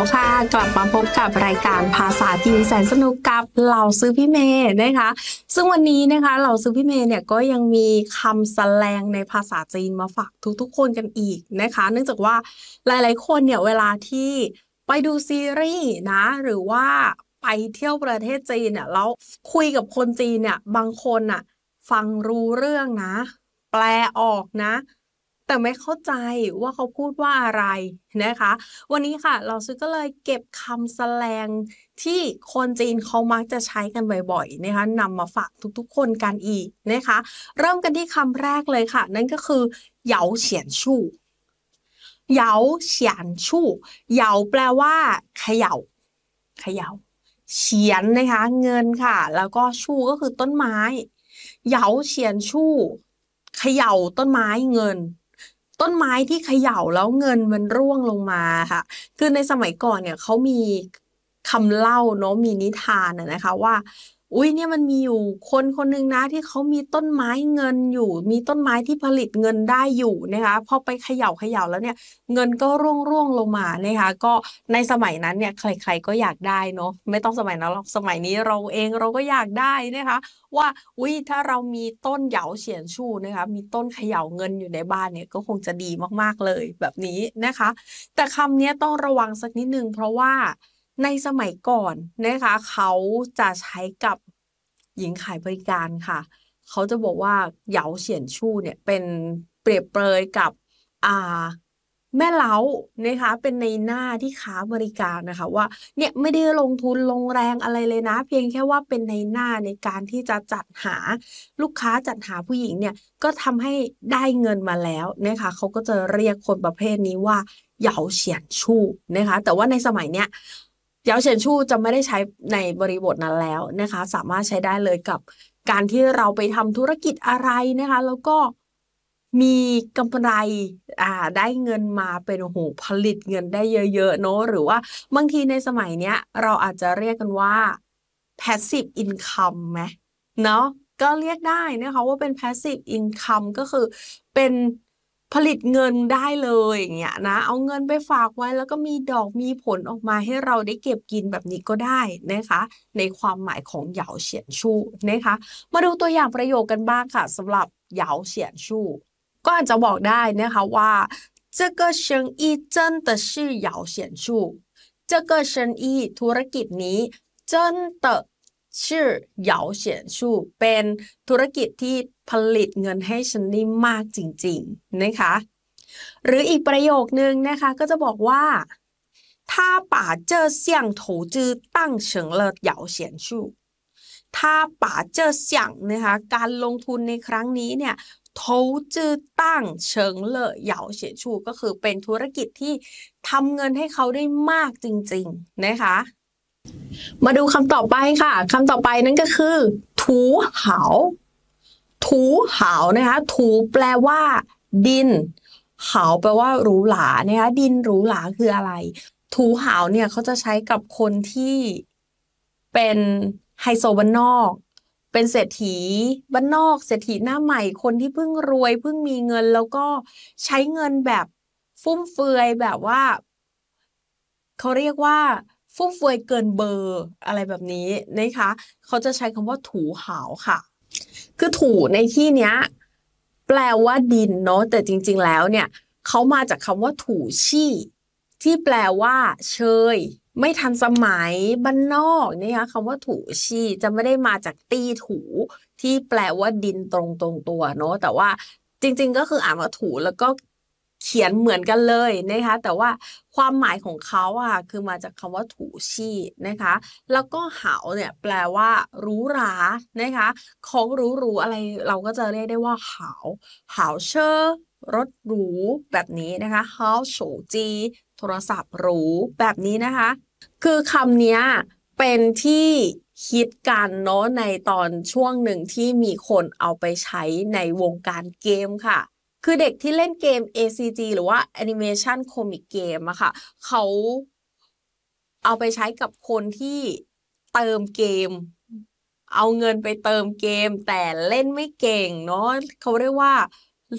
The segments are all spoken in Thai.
ค่ะกลับมาพบกับรายการภาษาจีนแสนสนุกกับเหล่าซื้อพี่เมย์นะคะซึ่งวันนี้นะคะเหล่าซื้อพี่เมย์เนี่ยก็ยังมีคำแสแลงในภาษาจีนมาฝากทุกๆคนกันอีกนะคะเนื่องจากว่าหลายๆคนเนี่ยเวลาที่ไปดูซีรีส์นะหรือว่าไปเที่ยวประเทศจีนเนี่ยแล้วคุยกับคนจีนเนี่ยบางคนน่ะฟังรู้เรื่องนะแปลออกนะแต่ไม่เข้าใจว่าเขาพูดว่าอะไรนะคะ วันนี้ค่ะเราซื้อก็เลยเก็บคำแสแลงที่คนจีนเขามักจะใช้กันบ่อยๆนะคะนำมาฝากทุกๆคนกันอีกนะคะเริ่มกันที่คำแรกเลยค่ะนั่นก็คือเหยาเฉียนชู่เหยาเฉียนชู่เหยาแปลว่าเขย่าเขย่าเฉียนนะคะเงินค่ะแล้วก็ชู่ก็คือต้นไม้เหยาเฉียนชู่เขย่าต้นไม้เงิน ต้นไม้ที่เขย่าแล้วเงินมันร่วงลงมาค่ะคือในสมัยก่อนเนี่ยเขามีคำเล่าเนาะมีนิทานนะคะว่าอุ้ยเนี่ยมันมีอยู่คนคนหนึ่งนะที่เขามีต้นไม้เงินอยู่มีต้นไม้ที่ผลิตเงินได้อยู่นะคะพอไปเขย่าแล้วเนี่ยเงินก็ร่วงลงมานะคะก็ในสมัยนั้นเนี่ยใครๆก็อยากได้เนาะไม่ต้องสมัยนั้นหรอกสมัยนี้เราเองเราก็อยากได้นะคะว่าอุ้ยถ้าเรามีต้นเหยาเฉียนชูนะคะมีต้นเขย่าเงินอยู่ในบ้านเนี่ยก็คงจะดีมากๆเลยแบบนี้นะคะแต่คำนี้ต้องระวังสักนิดนึงเพราะว่าในสมัยก่อนนะคะเขาจะใช้กับหญิงขายบริการค่ะเขาจะบอกว่าเหยาเฉียนชู่เนี่ยเป็นเปรียบเปรยกับอ่าแม่เล้านะคะเป็นในหน้าที่ค้าบริการนะคะว่าเนี่ยไม่ได้ลงทุนลงแรงอะไรเลยนะเพียงแค่ว่าเป็นในหน้าในการที่จะจัดหาลูกค้าจัดหาผู้หญิงเนี่ยก็ทำให้ได้เงินมาแล้วนะคะเขาก็จะเรียกคนประเภทนี้ว่าเหยาเฉียนชู่นะคะแต่ว่าในสมัยเนี้ยเหยาเฉียนชู่จะไม่ได้ใช้ในบริบทนั้นแล้วนะคะสามารถใช้ได้เลยกับการที่เราไปทำธุรกิจอะไรนะคะแล้วก็มีกำไรได้เงินมาเป็นโอ้โหผลิตเงินได้เยอะๆเนอะหรือว่าบางทีในสมัยเนี้ยเราอาจจะเรียกกันว่า passive income ไหมเนาะก็เรียกได้นะคะว่าเป็น passive income ก็คือเป็นผลิตเงินได้เลยอย่างเงี้ยนะเอาเงินไปฝากไว้แล้วก็มีดอกมีผลออกมาให้เราได้เก็บกินแบบนี้ก็ได้นะคะในความหมายของเหยาเฉียนชู่นะคะมาดูตัวอย่างประโยคกันบ้างค่ะสำหรับเหยาเฉียนชู่ก็อาจจะบอกได้นะคะว่า这个生意真的是摇钱树这个生意ธุรกิจนี้真的ชื่อเหยาเฉียนชู่เป็นธุรกิจที่ผลิตเงินให้ฉันได้มากจริงๆนะคะหรืออีกประโยคนึงนะคะก็จะบอกว่า他把这项投资当成了摇钱树他把这项นะคะการลงทุนในครั้งนี้เนี่ย投资当成了摇钱树ก็คือเป็นธุรกิจที่ทำเงินให้เขาได้มากจริงๆนะคะมาดูคำต่อไปค่ะคำต่อไปนั่นก็คือถูเหาถูเหานะคะถูแปลว่าดินเหาแปลว่าหรูหรานะคะดินหรูหราคืออะไรถูเหาเนี่ยเขาจะใช้กับคนที่เป็นไฮโซบ้านนอกเป็นเศรษฐีบ้านนอกเศรษฐีหน้าใหม่คนที่เพิ่งรวยเพิ่งมีเงินแล้วก็ใช้เงินแบบฟุ่มเฟือยแบบว่าเขาเรียกว่าฟุ่มเฟือยเกินเบอร์อะไรแบบนี้นะคะเขาจะใช้คำว่าถูเหาค่ะคือถูในที่เนี้ยแปลว่าดินเนาะแต่จริงๆแล้วเนี่ยเขามาจากคำว่าถูชี่ที่แปลว่าเชยไม่ทันสมัยบ้านนอกนะคะคำว่าถูชี่จะไม่ได้มาจากตี้ถูที่แปลว่าดินตรงตัวเนาะแต่ว่าจริงๆก็คืออ่านว่าถูแล้วก็เขียนเหมือนกันเลยนะคะแต่ว่าความหมายของเขาอะคือมาจากคำว่าถูชี่นะคะแล้วก็เหาเนี่ยแปลว่าหรูหรานะคะของหรูๆอะไรเราก็จะเรียกได้ว่าเหาเชอร์รถหรูแบบนี้นะคะเหาโฉจีโทรศัพท์หรูแบบนี้นะคะคือคำเนี้ยเป็นที่คิดกันเนาะในตอนช่วงหนึ่งที่มีคนเอาไปใช้ในวงการเกมค่ะคือเด็กที่เล่นเกม ACG หรือว่า Animation Comic Game อะค่ะเขาเอาไปใช้กับคนที่เติมเกมเอาเงินไปเติมเกมแต่เล่นไม่เก่งเนาะเขาเรียกว่า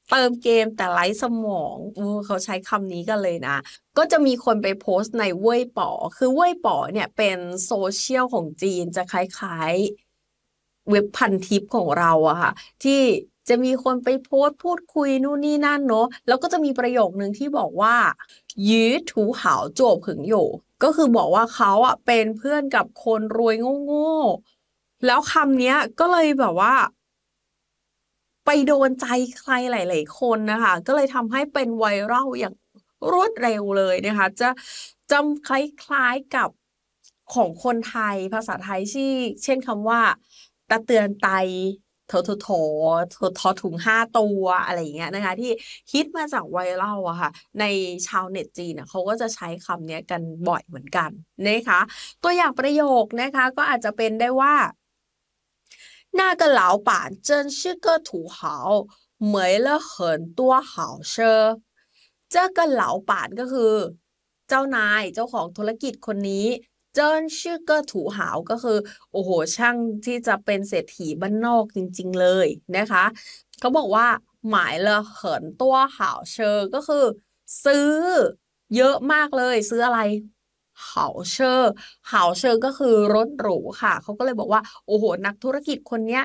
เติมเกมแต่ไร้สมองเขาใช้คำนี้กันเลยนะก็จะมีคนไปโพสต์ในเว่ยป๋อคือเว่ยป๋อเนี่ยเป็นโซเชียลของจีนจะคล้ายๆเว็บพันทิปของเราอะค่ะที่จะมีคนไปโพสต์พูดคุยนู่นนี่นั่นเนาะแล้วก็จะมีประโยคนึงที่บอกว่ายื้อถูเหาโจวผึ่งโหยวก็คือบอกว่าเขาอะเป็นเพื่อนกับคนรวยโง่ๆแล้วคำเนี้ยก็เลยแบบว่า ไปโดนใจใครหลายๆคนนะคะก็เลยทำให้เป็นไวรัลอย่างรวดเร็วเลยนะคะจะจำคล้ายๆกับของคนไทยภาษาไทยที่เช่นคำว่าตะเตือนไตทอถุง5 ตัวอะไรอย่างเงี้ยนะคะที่ฮิตมาจากไวรัลอะค่ะในชาวเน็ตจีนน่ะเขาก็จะใช้คำเนี้ยกันบ่อยเหมือนกันนะคะตัวอย่างประโยคนะคะก็อาจจะเป็นได้ว่า 那个老板真是个土豪，没了很多好车。这个老板ก็คือเจ้านายเจ้าของธุรกิจคนนี้เจิ้นชื่อเก็ถูหาวก็คือโอ้โหช่างที่จะเป็นเศรษฐีบ้านนอกจริงๆเลยนะคะเขาบอกว่าหมายละเหินตัวหาวเชอก็คือซื้อเยอะมากเลยซื้ออะไร เหาเชอร์เหาเชอร์ก็คือรถหรูค่ะเขาก็เลยบอกว่าโอ้โหนักธุรกิจคนเนี้ย